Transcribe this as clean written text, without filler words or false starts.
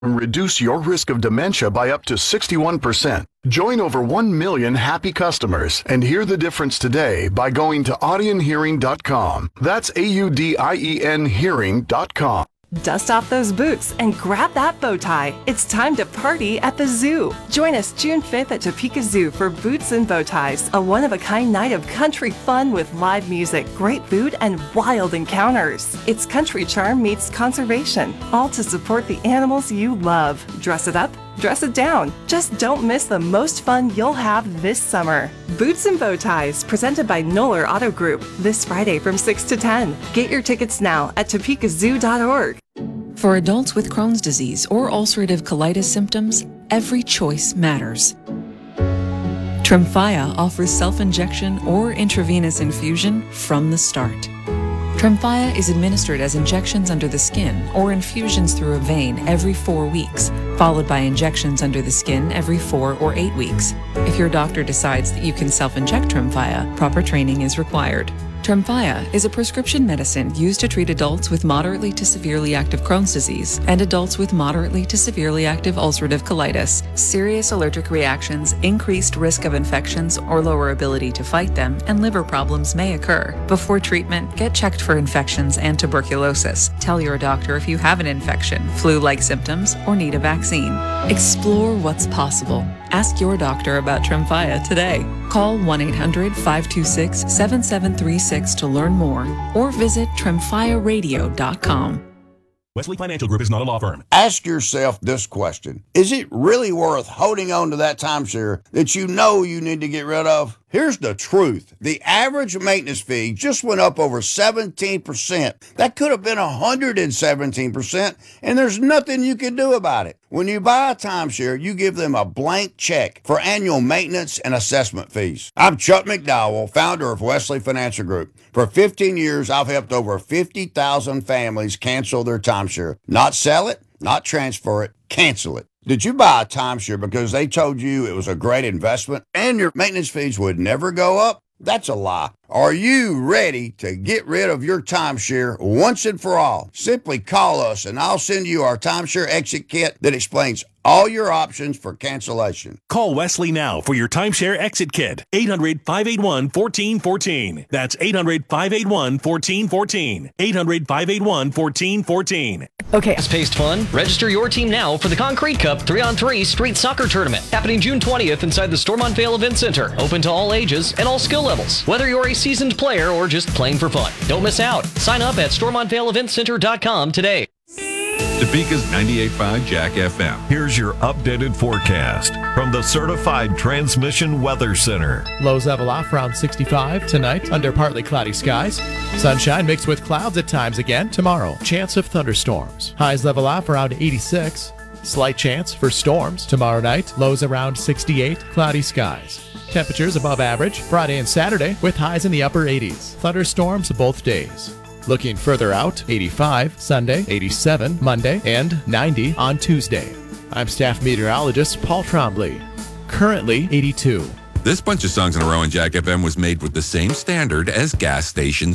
Reduce your risk of dementia by up to 61%. Join over 1 million happy customers and hear the difference today by going to audionhearing.com. That's AUDIEN hearing.com. Dust off those boots and grab that bow tie. It's time to party at the zoo. Join us June 5th at Topeka Zoo for Boots and Bow Ties, a one-of-a-kind night of country fun with live music, great food, and wild encounters. It's country charm meets conservation, all to support the animals you love. Dress it up, dress it down. Just don't miss the most fun you'll have this summer. Boots and Bow Ties, presented by Knoller Auto Group, this Friday from 6 to 10. Get your tickets now at topekazoo.org. For adults with Crohn's disease or ulcerative colitis symptoms, every choice matters. Tremfya offers self-injection or intravenous infusion from the start. Tremfya is administered as injections under the skin or infusions through a vein every 4 weeks, followed by injections under the skin every 4 or 8 weeks. If your doctor decides that you can self-inject Tremfya, proper training is required. Tremfya is a prescription medicine used to treat adults with moderately to severely active Crohn's disease and adults with moderately to severely active ulcerative colitis. Serious allergic reactions, increased risk of infections or lower ability to fight them, and liver problems may occur. Before treatment, get checked for infections and tuberculosis. Tell your doctor if you have an infection, flu-like symptoms, or need a vaccine. Explore what's possible. Ask your doctor about Tremfya today. Call 1-800-526-7736 to learn more or visit tremfyaradio.com. Wesley Financial Group is not a law firm. Ask yourself this question. Is it really worth holding on to that timeshare that you know you need to get rid of? Here's the truth. The average maintenance fee just went up over 17%. That could have been 117%, and there's nothing you can do about it. When you buy a timeshare, you give them a blank check for annual maintenance and assessment fees. I'm Chuck McDowell, founder of Wesley Financial Group. For 15 years, I've helped over 50,000 families cancel their timeshare. Not sell it, not transfer it, cancel it. Did you buy a timeshare because they told you it was a great investment and your maintenance fees would never go up? That's a lie. Are you ready to get rid of your timeshare once and for all? Simply call us and I'll send you our timeshare exit kit that explains all your options for cancellation. Call Wesley now for your timeshare exit kit. 800-581-1414. That's 800-581-1414. 800-581-1414. Okay. Fast-paced fun? Register your team now for the Concrete Cup 3-on-3 Street Soccer Tournament, happening June 20th inside the Stormont-Vale Event Center. Open to all ages and all skill levels, whether you're a seasoned player or just playing for fun. Don't miss out. Sign up at StormontValeEventCenter.com today. Topeka's 98.5 Jack FM. Here's your updated forecast from the Certified Transmission Weather Center. Lows level off around 65 tonight under partly cloudy skies. Sunshine mixed with clouds at times again tomorrow. Chance of thunderstorms. Highs level off around 86. Slight chance for storms tomorrow night. Lows around 68. Cloudy skies. Temperatures above average Friday and Saturday with highs in the upper 80s. Thunderstorms both days. Looking further out, 85 Sunday, 87 Monday, and 90 on Tuesday. I'm staff meteorologist Paul Trombley. Currently 82. This bunch of songs in a row on Jack FM was made with the same standard as gas stations